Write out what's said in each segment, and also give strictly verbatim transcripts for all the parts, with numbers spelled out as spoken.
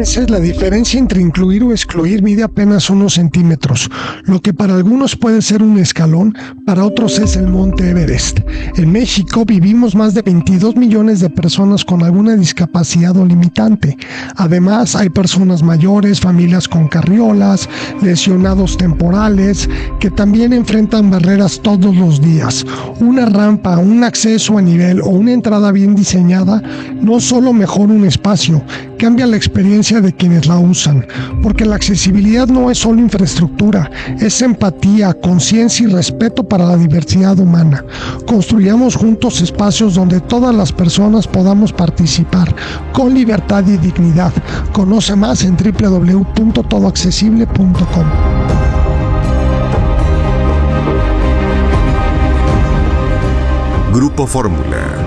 meses, la diferencia entre incluir o excluir mide apenas unos centímetros, lo que para algunos puede ser un escalón, para otros es el Monte Everest. En México vivimos más de veintidós millones de personas con alguna discapacidad o limitante. Además, hay personas mayores, familias con carriolas, lesionados temporales, que también enfrentan barreras todos los días. Una rampa, un acceso a nivel o una entrada bien diseñada no solo mejora un espacio, cambia la experiencia de quienes la usan, porque la accesibilidad no es solo infraestructura, es empatía, conciencia y respeto para la diversidad humana. Construyamos juntos espacios donde todas las personas podamos participar con libertad y dignidad. Conoce más en doble u doble u doble u punto todo accesible punto com. Grupo Fórmula.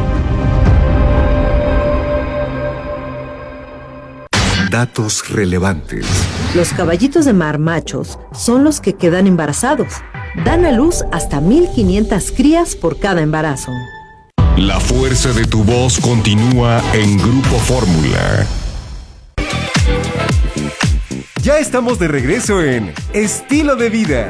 Datos relevantes. Los caballitos de mar machos son los que quedan embarazados. Dan a luz hasta mil quinientas crías por cada embarazo. La fuerza de tu voz continúa en Grupo Fórmula. Ya estamos de regreso en Estilo de Vida.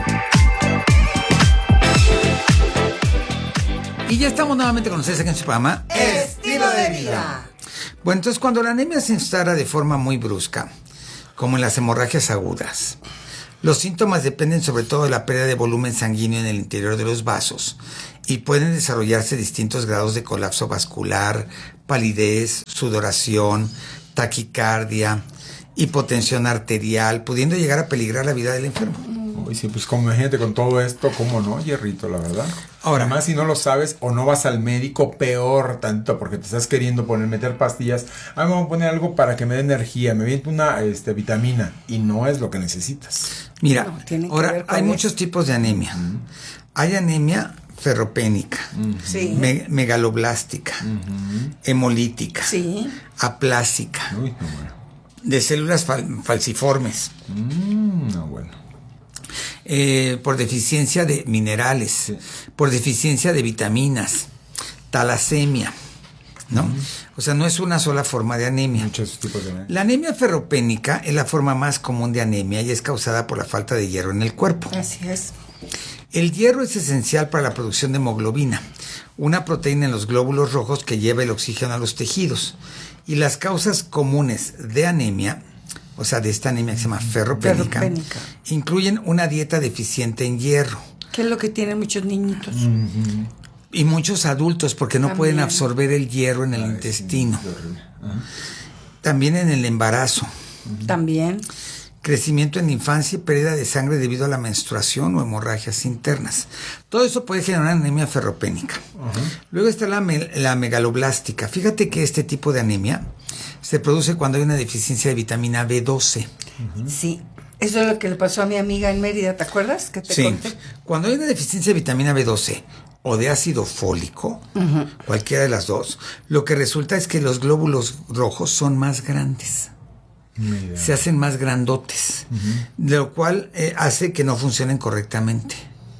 Y ya estamos nuevamente con ustedes aquí en su programa Estilo de Vida. Bueno, entonces cuando la anemia se instala de forma muy brusca, como en las hemorragias agudas, los síntomas dependen sobre todo de la pérdida de volumen sanguíneo en el interior de los vasos y pueden desarrollarse distintos grados de colapso vascular, palidez, sudoración, taquicardia, hipotensión arterial, pudiendo llegar a peligrar la vida del enfermo. Uy, sí, pues como imagínate con todo esto, ¿cómo no, Hierrito? La verdad. Ahora, además, si no lo sabes o no vas al médico, peor tanto, porque te estás queriendo poner, meter pastillas. Ah, me voy a poner algo para que me dé energía, me viene una este, vitamina, y no es lo que necesitas. Mira, no, ahora hay eso. Muchos tipos de anemia. Uh-huh. Hay anemia ferropénica, uh-huh. sí. me- megaloblástica, uh-huh. hemolítica, sí. aplásica, Uy, no, bueno. de células fal- falciformes. Mm, no, bueno. Eh, por deficiencia de minerales, sí. por deficiencia de vitaminas, talasemia, ¿no? Uh-huh. O sea, no es una sola forma de anemia. Muchos tipos de anemia. La anemia ferropénica es la forma más común de anemia y es causada por la falta de hierro en el cuerpo. Así es. El hierro es esencial para la producción de hemoglobina, una proteína en los glóbulos rojos que lleva el oxígeno a los tejidos. Y las causas comunes de anemia, o sea, de esta anemia que se llama ferropénica, ferropénica, incluyen una dieta deficiente en hierro. ¿Qué es lo que tienen muchos niñitos? Uh-huh. Y muchos adultos, porque no También. pueden absorber el hierro en el Ay, intestino. Sí, uh-huh. También en el embarazo. Uh-huh. También. Crecimiento en la infancia y pérdida de sangre debido a la menstruación o hemorragias internas. Todo eso puede generar anemia ferropénica. Uh-huh. Luego está la, me- la megaloblástica. Fíjate que este tipo de anemia se produce cuando hay una deficiencia de vitamina B doce. Uh-huh. Sí, eso es lo que le pasó a mi amiga en Mérida, ¿te acuerdas? Que te sí, conté. Cuando hay una deficiencia de vitamina B doce o de ácido fólico, uh-huh. cualquiera de las dos, lo que resulta es que los glóbulos rojos son más grandes. Mira. Se hacen más grandotes, uh-huh. lo cual eh, hace que no funcionen correctamente.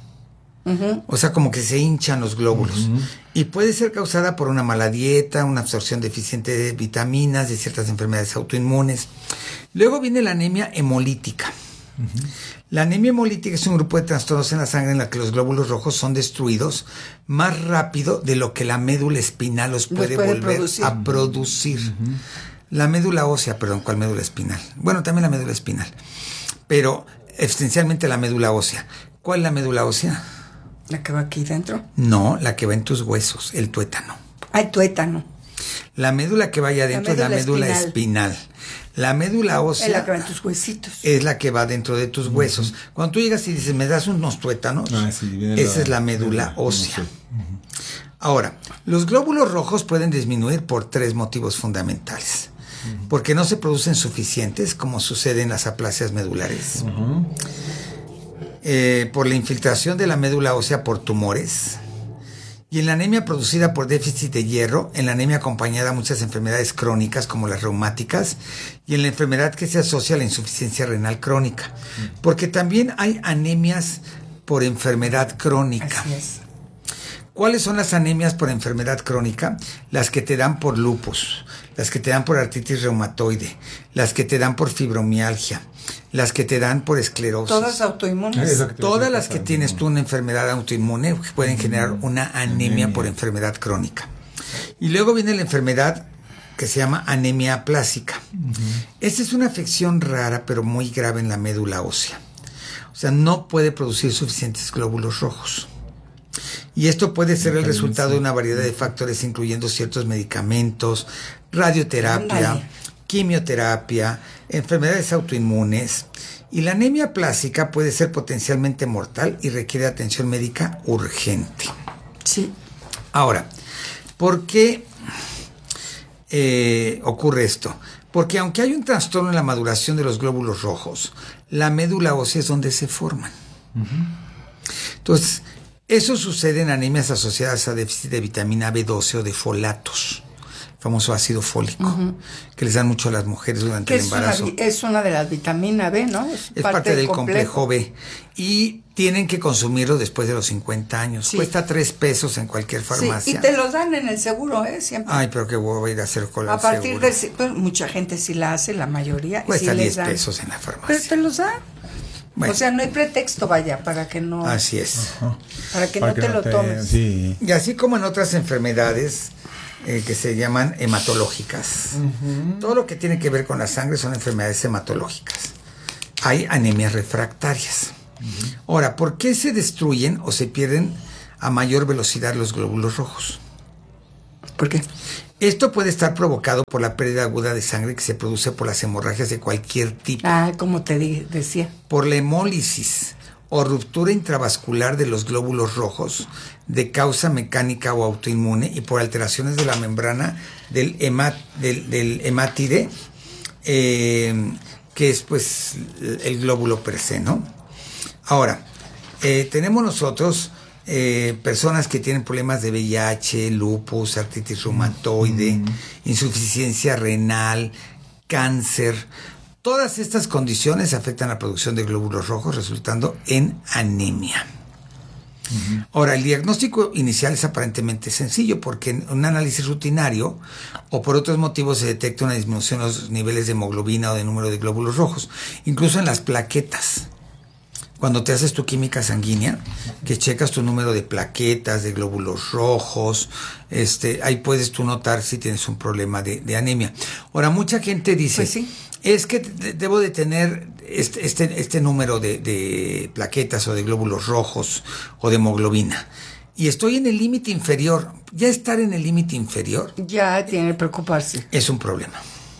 Uh-huh. O sea, como que se hinchan los glóbulos. Uh-huh. Y puede ser causada por una mala dieta, una absorción deficiente de vitaminas, de ciertas enfermedades autoinmunes. Luego viene la anemia hemolítica. Uh-huh. La anemia hemolítica es un grupo de trastornos en la sangre en la que los glóbulos rojos son destruidos más rápido de lo que la médula espinal los puede, los puede volver producir. a producir. Uh-huh. La médula ósea, perdón, ¿cuál médula espinal? Bueno, también la médula espinal, pero esencialmente la médula ósea. ¿Cuál es la médula ósea? ¿La que va aquí dentro? No, la que va en tus huesos, el tuétano. Ah, el tuétano. La médula que va allá adentro es la médula espinal. espinal. La médula ósea es la que va en tus huesitos. Es la que va dentro de tus huesos. Uh-huh. Cuando tú llegas y dices, ¿me das unos tuétanos? Ah, sí, esa la, es la médula la, ósea. Uh-huh. Ahora, los glóbulos rojos pueden disminuir por tres motivos fundamentales. Uh-huh. Porque no se producen suficientes, como sucede en las aplasias medulares. Uh-huh. Eh, por la infiltración de la médula ósea por tumores. Y en la anemia producida por déficit de hierro, en la anemia acompañada a muchas enfermedades crónicas como las reumáticas y en la enfermedad que se asocia a la insuficiencia renal crónica. Porque también hay anemias por enfermedad crónica. Así es. ¿Cuáles son las anemias por enfermedad crónica? Las que te dan por lupus, las que te dan por artritis reumatoide, las que te dan por fibromialgia, las que te dan por esclerosis. Todas autoinmunes. Todas las que tienes tú una enfermedad autoinmune pueden generar una anemia, anemia por enfermedad crónica. Y luego viene la enfermedad que se llama anemia aplásica. Uh-huh. Esta es una afección rara pero muy grave en la médula ósea. O sea, no puede producir suficientes glóbulos rojos. Y esto puede ser el resultado de una variedad de factores, incluyendo ciertos medicamentos, radioterapia, Ay. quimioterapia, enfermedades autoinmunes. Y la anemia aplásica puede ser potencialmente mortal y requiere atención médica urgente. Sí. Ahora, ¿por qué eh, ocurre esto? Porque aunque hay un trastorno en la maduración de los glóbulos rojos, la médula ósea es donde se forman. Uh-huh. Entonces, eso sucede en anemias asociadas a déficit de vitamina B doce o de folatos, famoso ácido fólico, uh-huh. que les dan mucho a las mujeres durante el embarazo. Es una, es una de las vitaminas B, ¿no? Es, es parte, parte del complejo. complejo B. Y tienen que consumirlo después de los cincuenta años. Sí. Cuesta tres pesos en cualquier farmacia. Sí, y te los dan en el seguro, ¿eh? Siempre. Ay, pero qué voy a ir a hacer con el seguro. A partir seguro. de... Pues, mucha gente sí la hace, la mayoría. Cuesta sí diez pesos en la farmacia. Pero te los dan. Bueno. O sea, no hay pretexto, vaya, para que no... Así es. Uh-huh. Para que para no que te no lo te, tomes. Sí. Y así como en otras enfermedades eh, que se llaman hematológicas. Uh-huh. Todo lo que tiene que ver con la sangre son enfermedades hematológicas. Hay anemias refractarias. Uh-huh. Ahora, ¿por qué se destruyen o se pierden a mayor velocidad los glóbulos rojos? ¿Por qué? Esto puede estar provocado por la pérdida aguda de sangre que se produce por las hemorragias de cualquier tipo. Ah, como te di- decía. Por la hemólisis o ruptura intravascular de los glóbulos rojos de causa mecánica o autoinmune y por alteraciones de la membrana del, hema, del, del hemátide, eh, que es pues el glóbulo per se, ¿no? Ahora, eh, tenemos nosotros... Eh, personas que tienen problemas de V I H, lupus, artritis reumatoide, mm. insuficiencia renal, cáncer. Todas estas condiciones afectan la producción de glóbulos rojos, resultando en anemia. Mm-hmm. Ahora, el diagnóstico inicial es aparentemente sencillo, porque en un análisis rutinario o por otros motivos se detecta una disminución en los niveles de hemoglobina o de número de glóbulos rojos, incluso en las plaquetas. Cuando te haces tu química sanguínea, que checas tu número de plaquetas, de glóbulos rojos, este, ahí puedes tú notar si tienes un problema de, de anemia. Ahora, mucha gente dice, pues sí. es que de, debo de tener este, este, este número de, de plaquetas o de glóbulos rojos o de hemoglobina. Y estoy en el límite inferior. Ya estar en el límite inferior... Ya tiene que preocuparse. Es un problema.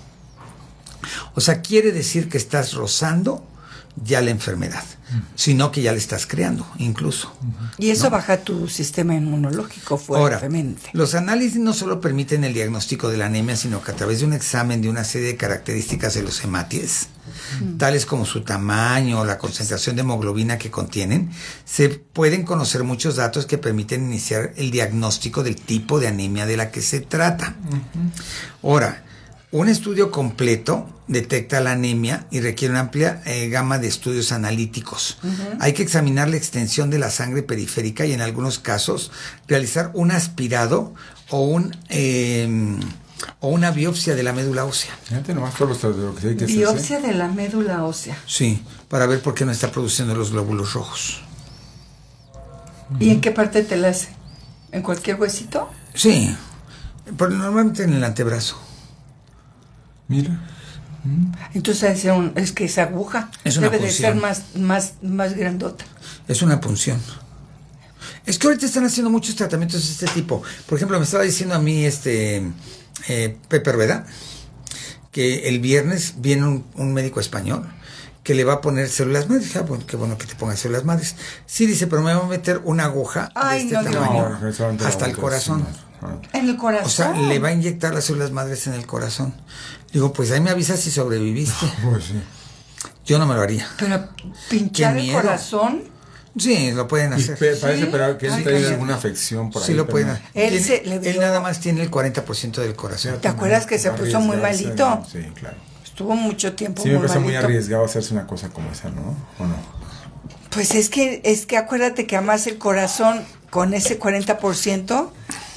O sea, quiere decir que estás rozando ya la enfermedad, uh-huh. sino que ya le estás creando, incluso. Uh-huh. Y eso ¿no? baja tu sistema inmunológico fuertemente. Ahora, los análisis no solo permiten el diagnóstico de la anemia, sino que a través de un examen de una serie de características de los hematies, uh-huh. tales como su tamaño o la concentración de hemoglobina que contienen, se pueden conocer muchos datos que permiten iniciar el diagnóstico del tipo de anemia de la que se trata. Uh-huh. Ahora, un estudio completo detecta la anemia y requiere una amplia eh, gama de estudios analíticos. Uh-huh. Hay que examinar la extensión de la sangre periférica y en algunos casos realizar un aspirado o un eh, o una biopsia de la médula ósea. Fíjate nomás todo lo que hay que hacer. Biopsia de la médula ósea. Sí, para ver por qué no está produciendo los glóbulos rojos. Uh-huh. ¿Y en qué parte te la hace? ¿En cualquier huesito? Sí, pero normalmente en el antebrazo. Mira. Entonces es, un, es que esa aguja es una debe punción. de ser más, más, más grandota. Es una punción. Es que ahorita están haciendo muchos tratamientos de este tipo. Por ejemplo, me estaba diciendo a mí este eh, Pepe Rueda que el viernes viene un, un médico español que le va a poner células madres. Ah, bueno, qué bueno que te pongan células madres. Sí, dice, pero me va a meter una aguja Ay, de este no, tamaño no, hasta el corazón. ¿En el corazón? O sea, le va a inyectar las células madres en el corazón. Digo, pues ahí me avisas si sobreviviste. Pues sí. Yo no me lo haría. Pero pinchar el corazón. Sí, lo pueden hacer. Y pe- parece ¿Sí? pero que Ay, tiene sí. alguna afección por ahí. Sí, lo pero pueden no. hacer. Él, Tiene, se, le él dio... nada más tiene el cuarenta por ciento del corazón. ¿Te acuerdas que se puso muy malito? Sí, claro. Estuvo mucho tiempo Sí, muy me parece malito. muy arriesgado hacerse una cosa como esa, ¿no? ¿O no? Pues es que, es que acuérdate que además el corazón con ese cuarenta por ciento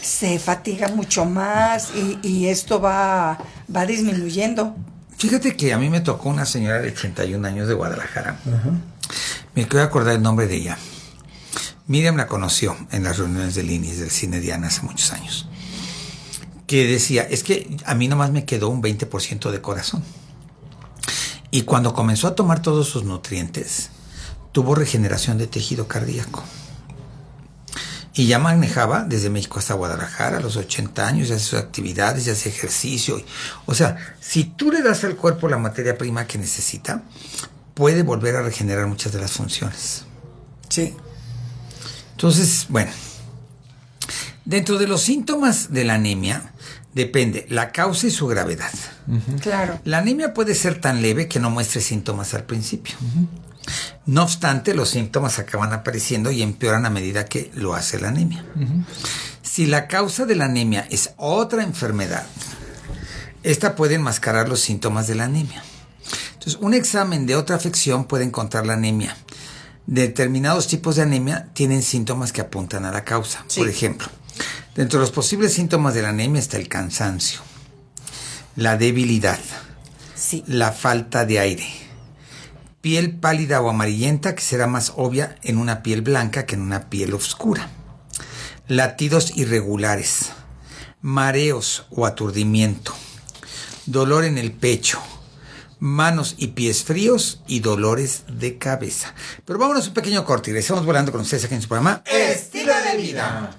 se fatiga mucho más y, y esto va, va disminuyendo. Fíjate que a mí me tocó una señora de ochenta y un años de Guadalajara. Uh-huh. Me quiero acordar el nombre de ella. Miriam la conoció en las reuniones del I N I S del Cine Diana hace muchos años. Que decía, es que a mí nomás me quedó un veinte por ciento de corazón. Y cuando comenzó a tomar todos sus nutrientes, tuvo regeneración de tejido cardíaco. Y ya manejaba desde México hasta Guadalajara a los ochenta años, ya hace sus actividades, ya hace ejercicio. O sea, si tú le das al cuerpo la materia prima que necesita, puede volver a regenerar muchas de las funciones. Sí. Entonces, bueno, dentro de los síntomas de la anemia, depende la causa y su gravedad. Uh-huh. Claro. La anemia puede ser tan leve que no muestre síntomas al principio. Uh-huh. No obstante, los síntomas acaban apareciendo y empeoran a medida que lo hace la anemia. Uh-huh. Si la causa de la anemia es otra enfermedad, esta puede enmascarar los síntomas de la anemia. Entonces, un examen de otra afección puede encontrar la anemia. Determinados tipos de anemia tienen síntomas que apuntan a la causa. Sí. Por ejemplo, dentro de los posibles síntomas de la anemia está el cansancio, la debilidad, sí. la falta de aire, piel pálida o amarillenta que será más obvia en una piel blanca que en una piel oscura, latidos irregulares, mareos o aturdimiento, dolor en el pecho, manos y pies fríos y dolores de cabeza. Pero vámonos un pequeño corte y regresamos volando con ustedes aquí en su programa Estilo de Vida.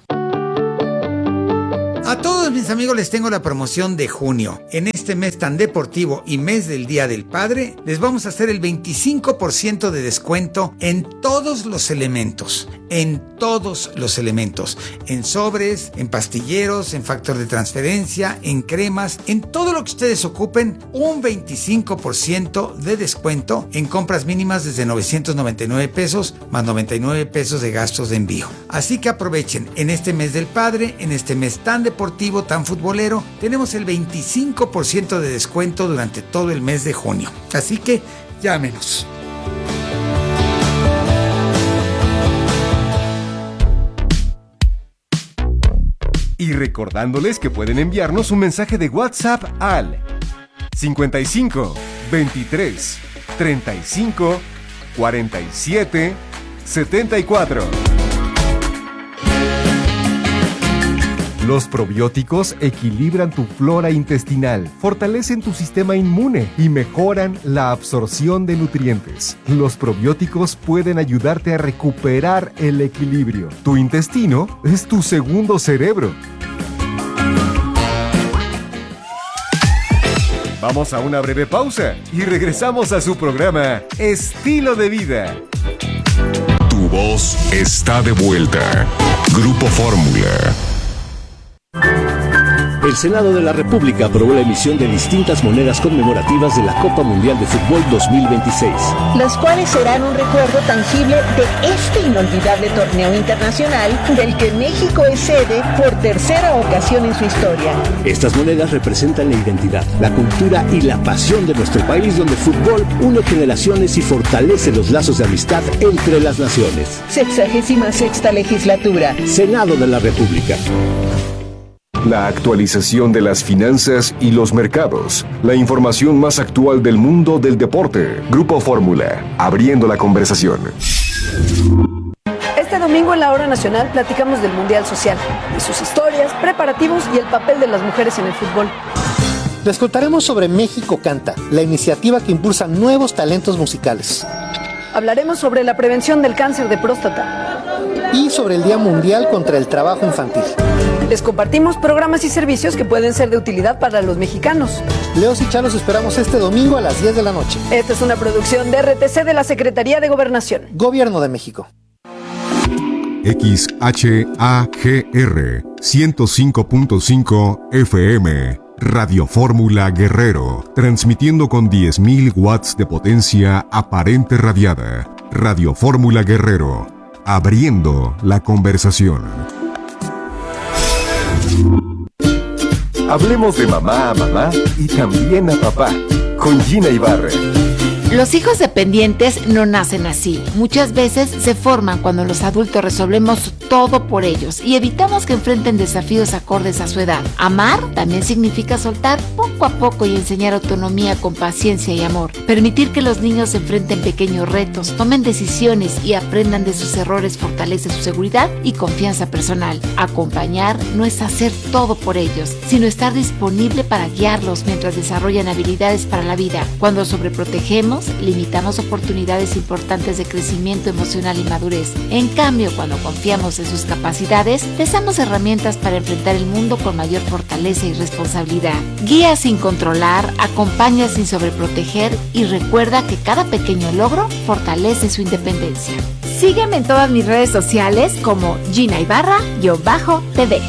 A todos mis amigos les tengo la promoción de junio. En este mes tan deportivo y mes del Día del Padre, les vamos a hacer el veinticinco por ciento de descuento en todos los elementos. En todos los elementos. En sobres, en pastilleros, en factor de transferencia, en cremas, en todo lo que ustedes ocupen, un veinticinco por ciento de descuento en compras mínimas desde novecientos noventa y nueve pesos más noventa y nueve pesos de gastos de envío. Así que aprovechen en este mes del Padre, en este mes tan deportivo, tan futbolero, tenemos el veinticinco por ciento de descuento durante todo el mes de junio. Así que llámenos. Y recordándoles que pueden enviarnos un mensaje de WhatsApp al cincuenta y cinco, veintitrés, treinta y cinco, cuarenta y siete, setenta y cuatro. Los probióticos equilibran tu flora intestinal, fortalecen tu sistema inmune y mejoran la absorción de nutrientes. Los probióticos pueden ayudarte a recuperar el equilibrio. Tu intestino es tu segundo cerebro. Vamos a una breve pausa y regresamos a su programa Estilo de Vida. Tu voz está de vuelta. Grupo Fórmula. El Senado de la República aprobó la emisión de distintas monedas conmemorativas de la Copa Mundial de Fútbol dos mil veintiséis. Las cuales serán un recuerdo tangible de este inolvidable torneo internacional del que México es sede por tercera ocasión en su historia. Estas monedas representan la identidad, la cultura y la pasión de nuestro país, donde el fútbol une generaciones y fortalece los lazos de amistad entre las naciones. Sexagésima sexta legislatura. Senado de la República. La actualización de las finanzas y los mercados. La información más actual del mundo del deporte. Grupo Fórmula, abriendo la conversación. Este domingo en la Hora Nacional platicamos del Mundial Social, de sus historias, preparativos y el papel de las mujeres en el fútbol. Les contaremos sobre México Canta, la iniciativa que impulsa nuevos talentos musicales. Hablaremos sobre la prevención del cáncer de próstata. Y sobre el Día Mundial contra el Trabajo Infantil. Les compartimos programas y servicios que pueden ser de utilidad para los mexicanos. Leos y Chalos esperamos este domingo a las diez de la noche. Esta es una producción de R T C de la Secretaría de Gobernación. Gobierno de México. X H A G R ciento cinco punto cinco F M. Radio Fórmula Guerrero, transmitiendo con diez mil watts de potencia aparente radiada. Radio Fórmula Guerrero, abriendo la conversación. Hablemos de mamá a mamá y también a papá, con Gina Ibarra. Los hijos dependientes no nacen así. Muchas veces se forman cuando los adultos resolvemos todo por ellos y evitamos que enfrenten desafíos acordes a su edad. Amar también significa soltar poco a poco y enseñar autonomía con paciencia y amor. Permitir que los niños enfrenten pequeños retos, tomen decisiones y aprendan de sus errores fortalece su seguridad y confianza personal. Acompañar no es hacer todo por ellos, sino estar disponible para guiarlos mientras desarrollan habilidades para la vida. Cuando sobreprotegemos, limitamos oportunidades importantes de crecimiento emocional y madurez. En cambio, cuando confiamos en sus capacidades, les damos herramientas para enfrentar el mundo con mayor fortaleza y responsabilidad. Guía sin controlar, acompaña sin sobreproteger y recuerda que cada pequeño logro fortalece su independencia. Sígueme en todas mis redes sociales como Gina Ibarra-T V.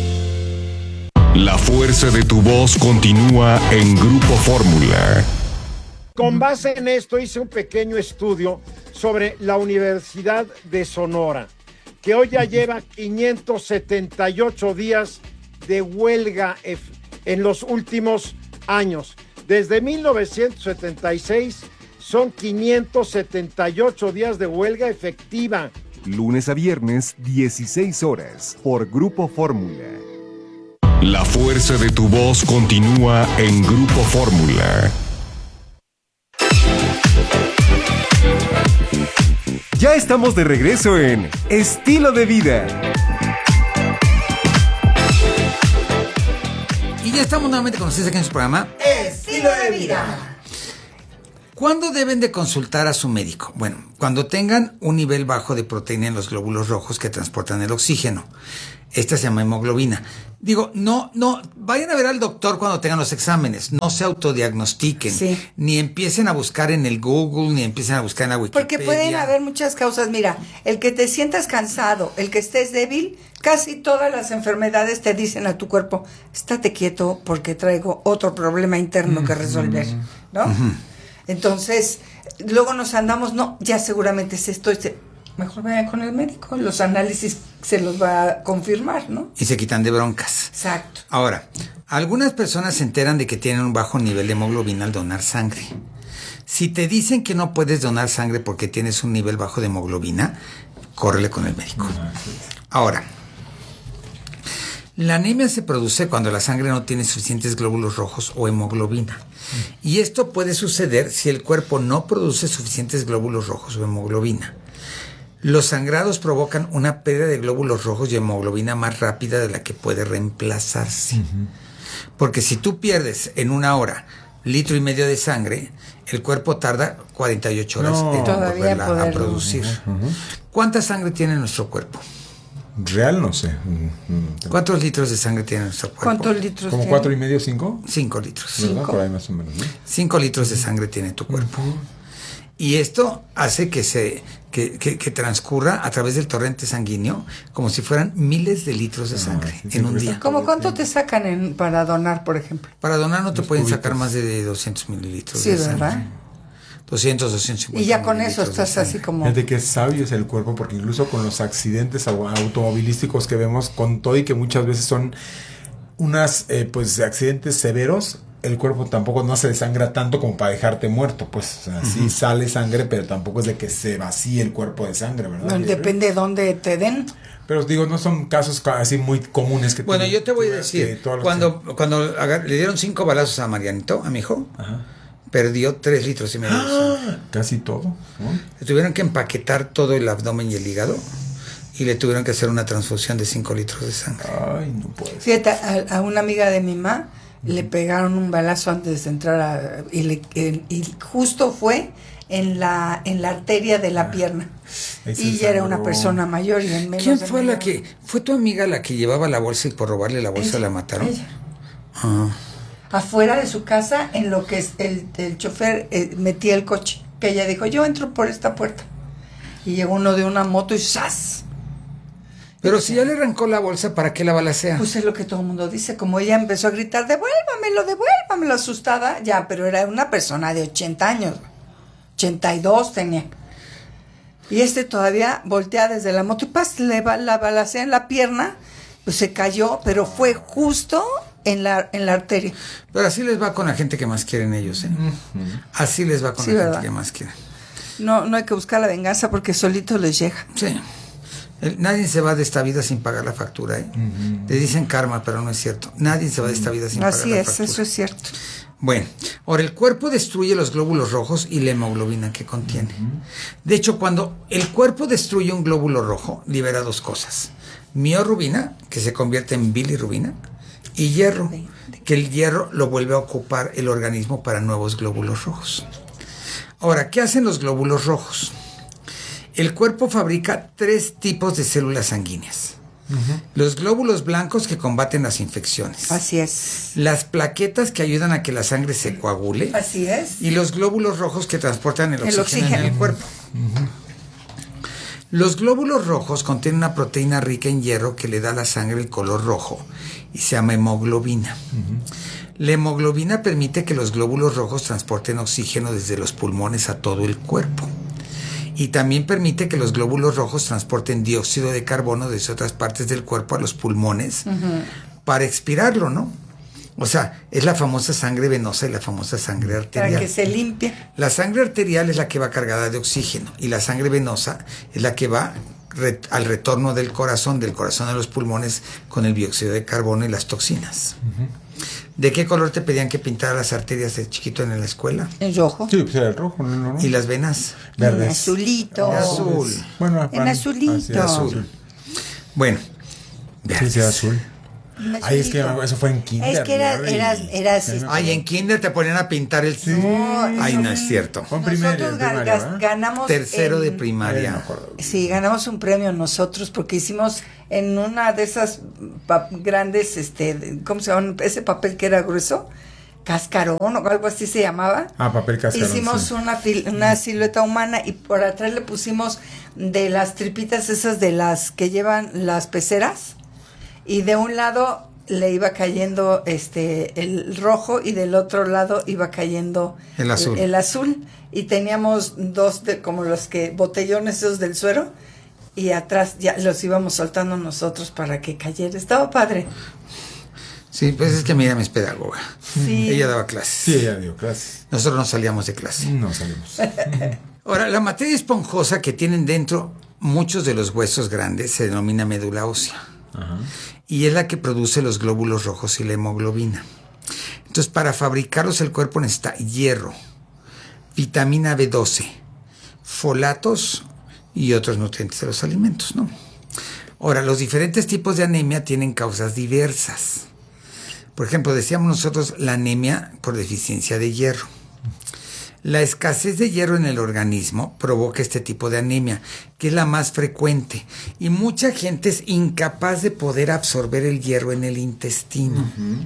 La fuerza de tu voz continúa en Grupo Fórmula. Con base en esto hice un pequeño estudio sobre la Universidad de Sonora, que hoy ya lleva quinientos setenta y ocho días de huelga en los últimos años. Desde mil novecientos setenta y seis son quinientos setenta y ocho días de huelga efectiva. Lunes a viernes, dieciséis horas, por Grupo Fórmula. La fuerza de tu voz continúa en Grupo Fórmula. Ya estamos de regreso en Estilo de Vida. Y ya estamos nuevamente con ustedes aquí en su programa Estilo de Vida. ¿Cuándo deben de consultar a su médico? Bueno, cuando tengan un nivel bajo de proteína en los glóbulos rojos que transportan el oxígeno. Esta se llama hemoglobina. Digo, no, no, vayan a ver al doctor cuando tengan los exámenes. No se autodiagnostiquen. Sí. Ni empiecen a buscar en el Google, ni empiecen a buscar en la Wikipedia. Porque pueden haber muchas causas. Mira, el que te sientas cansado, el que estés débil, casi todas las enfermedades te dicen a tu cuerpo, estate quieto porque traigo otro problema interno que resolver, ¿no? Uh-huh. Entonces, luego nos andamos, no, ya seguramente es esto, este, mejor vayan con el médico, los análisis se los va a confirmar, ¿no? Y se quitan de broncas. Exacto. Ahora, algunas personas se enteran de que tienen un bajo nivel de hemoglobina al donar sangre. Si te dicen que no puedes donar sangre porque tienes un nivel bajo de hemoglobina, córrele con el médico. Ahora, la anemia se produce cuando la sangre no tiene suficientes glóbulos rojos o hemoglobina. Y esto puede suceder si el cuerpo no produce suficientes glóbulos rojos o hemoglobina. Los sangrados provocan una pérdida de glóbulos rojos y hemoglobina más rápida de la que puede reemplazarse. Uh-huh. Porque si tú pierdes en una hora litro y medio de sangre, el cuerpo tarda cuarenta y ocho horas no, en volverla poder... a producir. Uh-huh. ¿Cuánta sangre tiene nuestro cuerpo? Real no sé. ¿Cuántos litros de sangre tiene nuestro cuerpo? ¿Cuántos litros ¿Como tiene? cuatro y medio, cinco? Cinco litros. ¿Verdad? Por ahí más o menos, ¿no? Cinco litros de sangre tiene tu cuerpo. Uh-huh. Y esto hace que se que, que, que transcurra a través del torrente sanguíneo como si fueran miles de litros de sangre ah, sí, en un día. ¿Cómo cuánto te sacan en, para donar, por ejemplo? Para donar no te Los pueden cubitos. sacar más de doscientos mililitros sí, de sangre. ¿verdad? doscientos, doscientos cincuenta. Y ya con eso estás así como... Fíjate que sabio es el cuerpo, porque incluso con los accidentes automovilísticos que vemos, con todo y que muchas veces son unas eh, pues accidentes severos, el cuerpo tampoco no se desangra tanto como para dejarte muerto, pues, o sea, uh-huh. sí sale sangre, pero tampoco es de que se vacíe el cuerpo de sangre, ¿verdad? Bueno, depende de dónde te den. Pero digo, no son casos así muy comunes que... Bueno, yo te voy a decir, cuando, que... cuando agar- le dieron cinco balazos a Marianito, a mi hijo, Ajá. perdió tres litros y medio de sangre. Casi todo, ¿no? Le tuvieron que empaquetar todo el abdomen y el hígado y le tuvieron que hacer una transfusión de cinco litros de sangre. Ay, no puede ser. Fíjate, a, a una amiga de mi mamá le pegaron un balazo antes de entrar a, y, le, el, y justo fue en la en la arteria de la ah, pierna y ya era una persona mayor y en menos ¿Quién fue medio... la que fue tu amiga la que llevaba la bolsa y por robarle la bolsa ella, la mataron? Ella. Ah. Afuera de su casa, en lo que el, el chofer eh, metía el coche, que ella dijo, yo entro por esta puerta, y llegó uno de una moto y ¡zas! Pero si ya le arrancó la bolsa, ¿para qué la balacea? Pues es lo que todo el mundo dice. Como ella empezó a gritar, devuélvamelo, devuélvamelo, asustada. Ya, pero era una persona de ochenta años. ochenta y dos tenía. Y este todavía voltea desde la moto y pas, le va, la balacea en la pierna. Pues se cayó, pero fue justo en la, en la arteria. Pero así les va con la gente que más quieren ellos, ¿eh? Uh-huh. Así les va con sí, la ¿verdad? gente que más quieren. No, no hay que buscar la venganza porque solito les llega. Sí. El, nadie se va de esta vida sin pagar la factura, ¿eh? Uh-huh. Le dicen karma, pero no es cierto. Nadie se va de esta vida sin Así pagar la es, factura. eso es cierto. Bueno, ahora el cuerpo destruye los glóbulos rojos y la hemoglobina que contiene. Uh-huh. De hecho, cuando el cuerpo destruye un glóbulo rojo, libera dos cosas. Miorrubina, que se convierte en bilirrubina, y hierro, que el hierro lo vuelve a ocupar el organismo para nuevos glóbulos rojos. Ahora, ¿qué hacen los glóbulos rojos? El cuerpo fabrica tres tipos de células sanguíneas. Uh-huh. Los glóbulos blancos que combaten las infecciones. Así es. Las plaquetas que ayudan a que la sangre se coagule. Así es. Y los glóbulos rojos que transportan el, el oxígeno, oxígeno en el cuerpo. Uh-huh. Los glóbulos rojos contienen una proteína rica en hierro que le da a la sangre el color rojo y se llama hemoglobina. Uh-huh. La hemoglobina permite que los glóbulos rojos transporten oxígeno desde los pulmones a todo el cuerpo. Y también permite que los glóbulos rojos transporten dióxido de carbono desde otras partes del cuerpo a los pulmones uh-huh. para expirarlo, ¿no? O sea, es la famosa sangre venosa y la famosa sangre arterial. Para que se limpie. La sangre arterial es la que va cargada de oxígeno y la sangre venosa es la que va re- al retorno del corazón, del corazón a los pulmones con el dióxido de carbono y las toxinas. Uh-huh. ¿De qué color te pedían que pintara las arterias de chiquito en la escuela? En rojo. Sí, pues era el rojo, ¿no? no, no. ¿Y las venas? Verdes. En azulito. En azul. Bueno, en azulito. Así, azul. Bueno. Verdes. Sí, sí, azul. Ay, es que eso fue en kinder. Es que era, ¿no? eras, eras, este... Ay, en kinder te ponían a pintar el... Sí. Ay, no es cierto. Fue en primaria, nosotros en primaria, gan- ganamos... Tercero en, de primaria. Sí, ganamos un premio nosotros porque hicimos en una de esas pa- grandes, este, ¿cómo se llama? Ese papel que era grueso, cascarón o algo así se llamaba. Ah, papel cascarón. Hicimos sí. una, fil- una silueta humana y por atrás le pusimos de las tripitas esas de las que llevan las peceras y de un lado le iba cayendo este el rojo y del otro lado iba cayendo el azul. El, el azul y teníamos dos de como los que botellones esos del suero y atrás ya los íbamos soltando nosotros para que cayera. Estaba padre. Sí, pues es que Miriam es pedagoga. Sí. Ella daba clases. Sí, ella dio clases. Nosotros no salíamos de clase. No salimos. Ahora, la materia esponjosa que tienen dentro muchos de los huesos grandes se denomina médula ósea. Ajá. Y es la que produce los glóbulos rojos y la hemoglobina. Entonces, para fabricarlos el cuerpo necesita hierro, vitamina B doce, folatos y otros nutrientes de los alimentos, ¿no? Ahora, los diferentes tipos de anemia tienen causas diversas. Por ejemplo, decíamos nosotros la anemia por deficiencia de hierro. La escasez de hierro en el organismo provoca este tipo de anemia, que es la más frecuente. Y mucha gente es incapaz de poder absorber el hierro en el intestino. Uh-huh.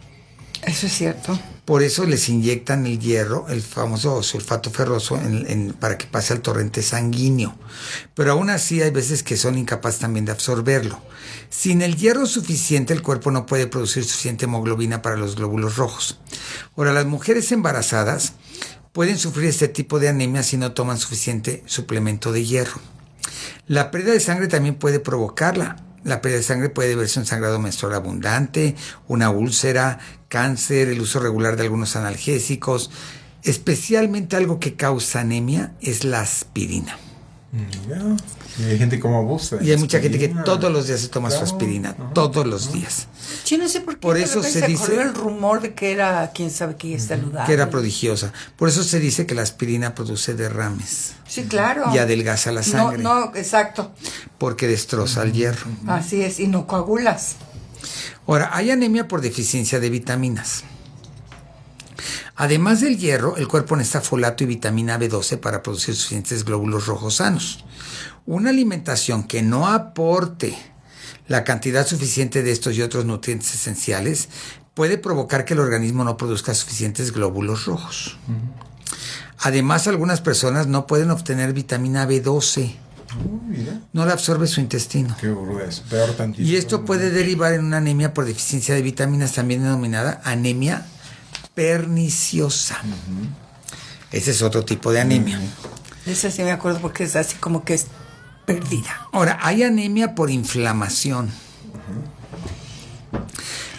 Eso es cierto. Por eso les inyectan el hierro, el famoso sulfato ferroso, en, en, para que pase al torrente sanguíneo. Pero aún así hay veces que son incapaces también de absorberlo. Sin el hierro suficiente, el cuerpo no puede producir suficiente hemoglobina para los glóbulos rojos. Ahora, las mujeres embarazadas pueden sufrir este tipo de anemia si no toman suficiente suplemento de hierro. La pérdida de sangre también puede provocarla. La pérdida de sangre puede deberse a un sangrado menstrual abundante, una úlcera, cáncer, el uso regular de algunos analgésicos. Especialmente algo que causa anemia es la aspirina. Yeah. Y hay gente como abusa. Y hay mucha gente que todos los días se toma claro. su aspirina, uh-huh. todos los uh-huh. días. Yo no sé por qué por eso se, se dice el rumor de que era, quién sabe qué, es saludable. Que era prodigiosa. Por eso se dice que la aspirina produce derrames. Sí, claro. Y adelgaza la sangre. No, no, exacto. Porque destroza el hierro. Así es, y no coagulas. Ahora, hay anemia por deficiencia de vitaminas. Además del hierro, el cuerpo necesita folato y vitamina B doce para producir suficientes glóbulos rojos sanos. Una alimentación que no aporte la cantidad suficiente de estos y otros nutrientes esenciales puede provocar que el organismo no produzca suficientes glóbulos rojos. Uh-huh. Además, algunas personas no pueden obtener vitamina B doce. Oh, mira. No la absorbe su intestino. Qué grueso, peor tantísimo. Y esto puede derivar en una anemia por deficiencia de vitaminas, también denominada anemia perniciosa. Uh-huh. Ese es otro tipo de anemia. Uh-huh. Esa sí me acuerdo porque es así como que es perdida. Ahora, hay anemia por inflamación. Uh-huh.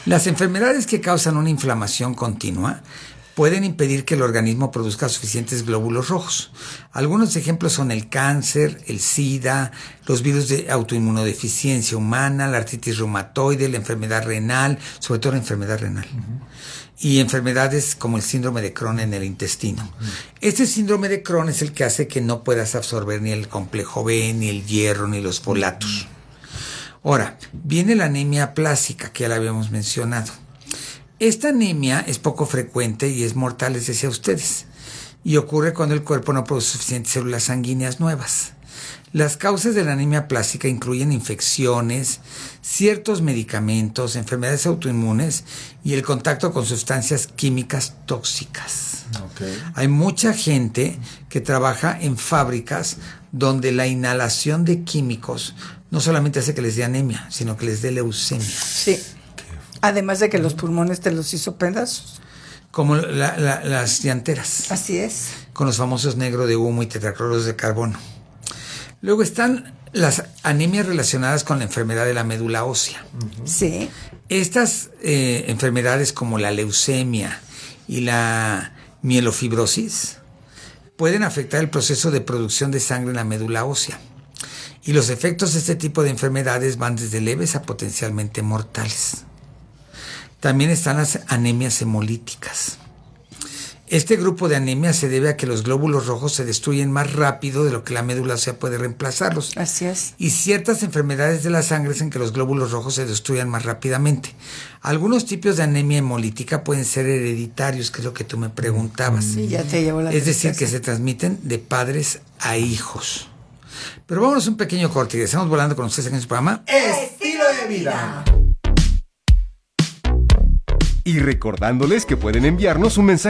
Las enfermedades que causan una inflamación continua pueden impedir que el organismo produzca suficientes glóbulos rojos. Algunos ejemplos son el cáncer, el SIDA, los virus de autoinmunodeficiencia humana, la artritis reumatoide, la enfermedad renal, sobre todo la enfermedad renal. Uh-huh. Y enfermedades como el síndrome de Crohn en el intestino. Uh-huh. Este síndrome de Crohn es el que hace que no puedas absorber ni el complejo B, ni el hierro, ni los folatos. Uh-huh. Ahora, viene la anemia aplásica, que ya la habíamos mencionado. Esta anemia es poco frecuente y es mortal, les decía a ustedes, y ocurre cuando el cuerpo no produce suficientes células sanguíneas nuevas. Las causas de la anemia aplásica incluyen infecciones, ciertos medicamentos, enfermedades autoinmunes y el contacto con sustancias químicas tóxicas. Okay. Hay mucha gente que trabaja en fábricas donde la inhalación de químicos no solamente hace que les dé anemia, sino que les dé leucemia. Sí. Además de que los pulmones te los hizo pedazos. Como la, la, las llanteras. Así es. Con los famosos negro de humo y tetracloros de carbono. Luego están las anemias relacionadas con la enfermedad de la médula ósea. Uh-huh. Sí. Estas eh, enfermedades como la leucemia y la mielofibrosis pueden afectar el proceso de producción de sangre en la médula ósea. Y los efectos de este tipo de enfermedades van desde leves a potencialmente mortales. También están las anemias hemolíticas. Este grupo de anemias se debe a que los glóbulos rojos se destruyen más rápido de lo que la médula ósea puede reemplazarlos. Así es. Y ciertas enfermedades de la sangre hacen que los glóbulos rojos se destruyan más rápidamente. Algunos tipos de anemia hemolítica pueden ser hereditarios, que es lo que tú me preguntabas. Sí, ya te llevo la Es decir, que se transmiten de padres a hijos. Pero vámonos un pequeño corte y estamos volando con ustedes en este programa Estilo de Vida. Y recordándoles que pueden enviarnos un mensaje